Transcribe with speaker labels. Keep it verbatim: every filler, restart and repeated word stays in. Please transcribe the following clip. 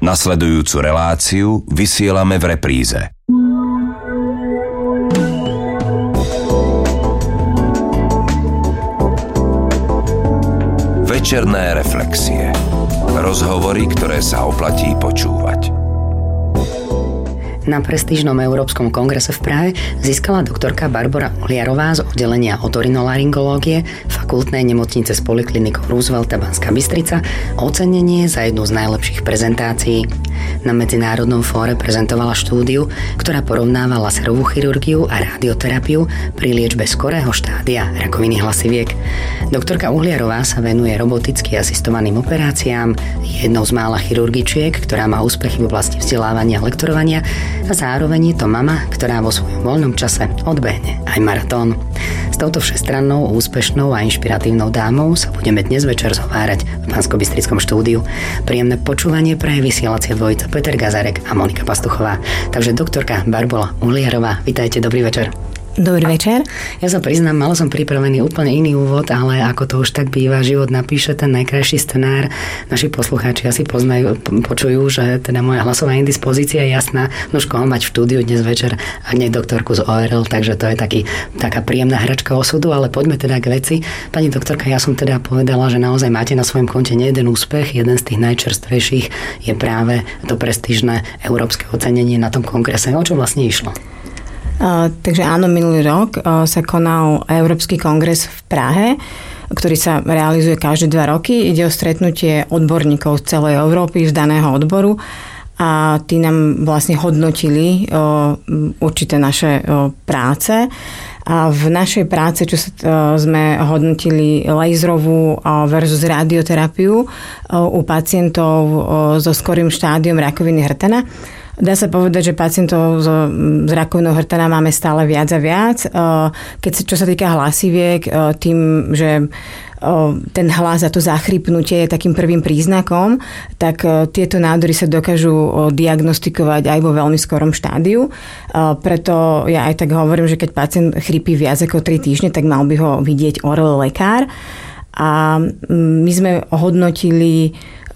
Speaker 1: Nasledujúcu reláciu vysielame v repríze. Večerné reflexie. Rozhovory, ktoré sa oplatí počúvať.
Speaker 2: Na prestížnom Európskom kongrese v Prahe získala doktorka Barbora Uhliarová z oddelenia otorinolaryngológie Fakultnej nemocnice s poliklinikou Roosevelta Banská Bystrica ocenenie za jednu z najlepších prezentácií. Na medzinárodnom fóre prezentovala štúdiu, ktorá porovnáva laserovú chirurgiu a radioterapiu pri liečbe skorého štádia rakoviny hlasiviek. Doktorka Uhliarová sa venuje roboticky asistovaným operáciám, je jednou z mála chirurgičiek, ktorá má úspechy v oblasti vzdelávania a lektorovania, a zároveň je to mama, ktorá vo svojom voľnom čase odbehne aj maratón. S touto všestrannou, úspešnou a inšpiratívnou dámou sa budeme dnes večer zhovárať v Banskobystrickom štúdiu. Príjemné počúvanie praje vysielacia dvojica Peter Gazarek a Monika Pastuchová. Takže doktorka Barbora Uhliarová, vitajte, dobrý večer.
Speaker 3: Dobrý večer.
Speaker 2: Ja sa priznám, mala som pripravený úplne iný úvod, ale ako to už tak býva, život napíše ten najkrajší scenár. Naši poslucháči asi poznajú, počujú, že teda moja hlasová indispozícia je jasná. Nož koho mať v štúdiu dnes večer, a nie doktorku z ó er el, takže to je taký, taká príjemná hračka osudu, ale poďme teda k veci. Pani doktorka, ja som teda povedala, že naozaj máte na svojom konte nie jeden úspech, jeden z tých najčerstvejších je práve to prestížne európske ocenenie na tom kongrese. O čo vlastne išlo?
Speaker 3: Uh, takže áno, minulý rok uh, sa konal Európsky kongres v Prahe, ktorý sa realizuje každé dva roky. Ide o stretnutie odborníkov z celej Európy z daného odboru a tí nám vlastne hodnotili uh, určité naše uh, práce. A v našej práce, čo sa, uh, sme hodnotili laserovú uh, versus radioterapiu uh, u pacientov uh, so skorým štádiom rakoviny hrtana. Dá sa povedať, že pacientov s rakovinou hrtana máme stále viac a viac. Keď čo sa týka hlasiviek, tým, že ten hlas a to zachrypnutie je takým prvým príznakom, tak tieto nádory sa dokážu diagnostikovať aj vo veľmi skorom štádiu. Preto ja aj tak hovorím, že keď pacient chrípi viac ako tri týždne, tak mal by ho vidieť ó er el lekár. A my sme hodnotili